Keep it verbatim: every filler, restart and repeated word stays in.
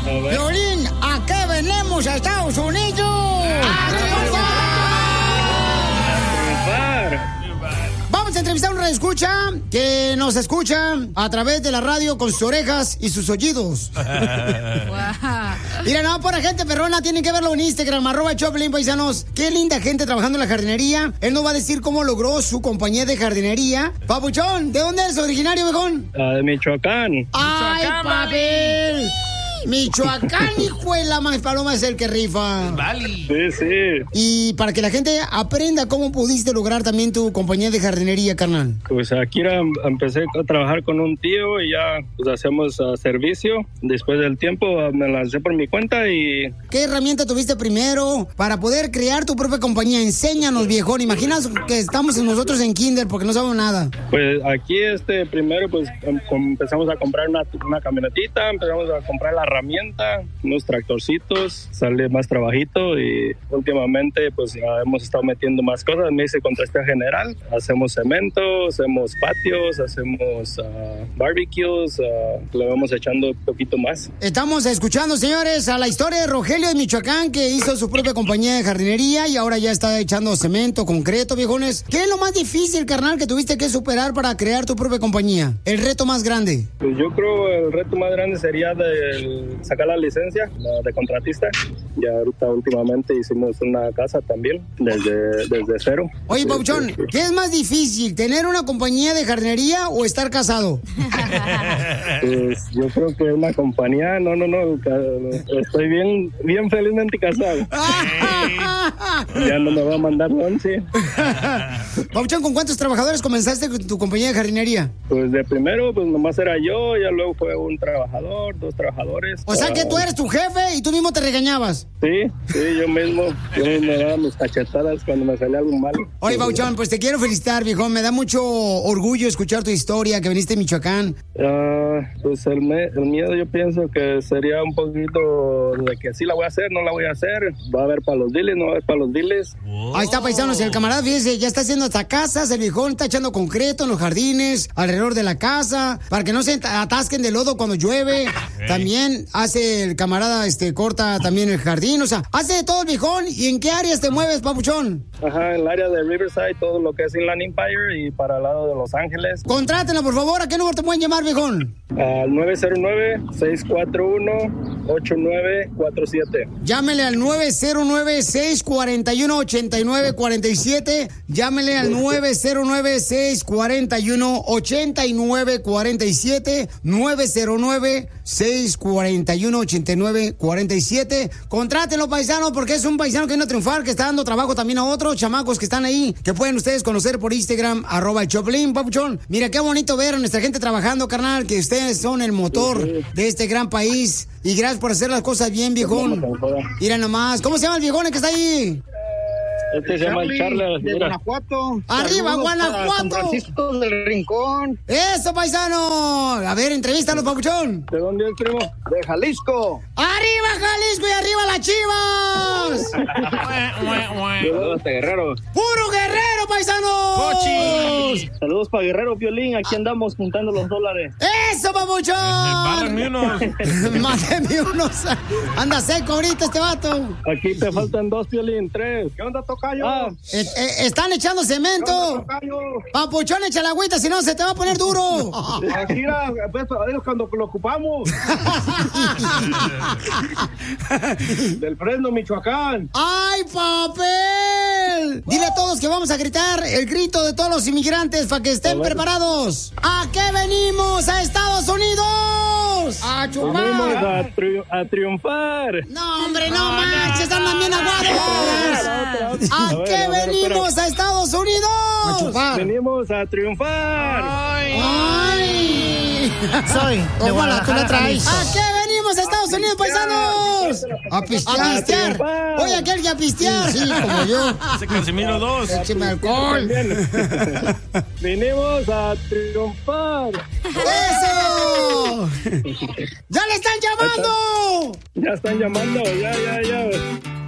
Violín, ¿a qué venimos a Estados Unidos? ¡A triunfar! Vamos a entrevistar a un radioescucha que nos escucha a través de la radio con sus orejas y sus oídos. Mira, no, por la gente perrona, tienen que verlo en Instagram, arroba Choplin, paisanos. Qué linda gente trabajando en la jardinería. Él nos va a decir cómo logró su compañía de jardinería. Papuchón, ¿de dónde eres originario, viejón? Uh, de Michoacán. ¡Ay, papel! Michoacán, hijo de la más paloma, es el que rifa. Vale. Sí, sí. Y para que la gente aprenda cómo pudiste lograr también tu compañía de jardinería, carnal. Pues aquí era, empecé a trabajar con un tío y ya pues hacemos uh, servicio. Después del tiempo uh, me lancé por mi cuenta y... ¿Qué herramienta tuviste primero para poder crear tu propia compañía? Enséñanos, viejón. Imaginas que estamos nosotros en kinder porque no sabemos nada. Pues aquí este primero pues em, empezamos a comprar una, una camionetita, empezamos a comprar la herramienta, unos tractorcitos, sale más trabajito y últimamente pues ya hemos estado metiendo más cosas. Me hice contraste general, hacemos cemento, hacemos patios, hacemos uh, barbecues, uh, le vamos echando un poquito más. Estamos escuchando, señores, a la historia de Rogelio de Michoacán, que hizo su propia compañía de jardinería y ahora ya está echando cemento, concreto, viejones. ¿Qué es lo más difícil, carnal, que tuviste que superar para crear tu propia compañía? El reto más grande. Pues yo creo el reto más grande sería de sacar la licencia la de contratista. Ya ahorita últimamente hicimos una casa también desde, desde cero. Oye, Pauchón, sí, sí, sí. ¿Qué es más difícil, tener una compañía de jardinería o estar casado? Pues yo creo que una compañía, no, no, no, estoy bien, bien felizmente casado. Ya no me va a mandar once. Pauchón, ¿con cuántos trabajadores comenzaste con tu compañía de jardinería? Pues de primero, pues nomás era yo, ya luego fue un trabajador, dos trabajadores. O sea que tú eres tu jefe y tú mismo te regañabas. Sí, sí, yo mismo, yo me daba mis cachetadas cuando me salía algo malo. Oye, Pauchón, pues te quiero felicitar, viejón, me da mucho orgullo escuchar tu historia, que viniste de Michoacán. Uh, pues el, me, el miedo yo pienso que sería un poquito de que sí la voy a hacer, no la voy a hacer, va a haber para los diles, no va a haber para los diles. Oh. Ahí está, paisanos, el camarada, fíjese, ya está haciendo hasta casas, el viejón está echando concreto en los jardines, alrededor de la casa, para que no se atasquen de lodo cuando llueve. Okay. También hace el camarada, este, corta también el jardín, o sea, hace de todo el viejón. ¿Y en qué áreas te mueves, papuchón? Ajá, en el área de Riverside, todo lo que es Inland Empire y para el lado de Los Ángeles. Contrátenla, por favor, ¿a qué número te pueden llamar, viejón? Al nueve cero nueve, seis cuatro uno, ocho nueve cuatro siete. Llámele al nueve cero nueve, seis cuatro uno, ocho nueve cuatro siete. Llámele al nueve cero nueve, seis cuatro uno, ocho nueve cuatro siete. nueve cero nueve, seis cuatro uno, ocho nueve cuatro siete. Contrátenlo, paisanos, porque es un paisano que viene a triunfar, que está dando trabajo también a otros chamacos que están ahí, que pueden ustedes conocer por Instagram, arroba el Choplin, papuchón. Mira, qué bonito ver a nuestra gente trabajando, carnal, que ustedes son el motor de este gran país. Y gracias por hacer las cosas bien, viejón. Mira nomás, ¿cómo se llama el viejón que está ahí? Este se llama el Charles de Guanajuato. ¡Arriba, Guanajuato! San Francisco del Rincón. ¡Eso, paisano! A ver, entrevístanos, papuchón. ¿De dónde es, primo? De Jalisco. ¡Arriba, Jalisco y arriba las Chivas! Saludos para Guerrero. ¡Puro Guerrero, paisanos! ¡Cochi! Saludos para Guerrero, Violín. Aquí andamos juntando los dólares. ¡Eso, papuchón! Mándame unos. Mándame unos. Anda seco ahorita este vato. Aquí te faltan dos, Violín. Tres. ¿Qué onda, tocayo? Ah, eh, eh, están echando cemento. Papuchón, echa la agüita, si no se te va a poner duro. Aquí era, pues, cuando lo ocupamos. Del Fresno, Michoacán. ¡Ay, papel! Dile a todos que vamos a gritar el grito de todos los inmigrantes para que estén preparados. ¿A qué venimos a Estados Unidos? ¡A chupar! Venimos a, tri a triunfar. No, hombre, no manches, están bien aguados. ¿A qué venimos a Estados Unidos? A chupar. Venimos a triunfar. ¡Ay! ¡Ay! Soy de Guadalajara, traes. ¿A qué venimos a Estados Unidos, paisanos? A pistear. A pistear. Oye, aquel que a pistear. Sí, como yo. Ese Casimiro dos. Écheme alcohol. Venimos a triunfar. ¡Eso! ¡Ya le están llamando! Ya están llamando, ya, ya, ya.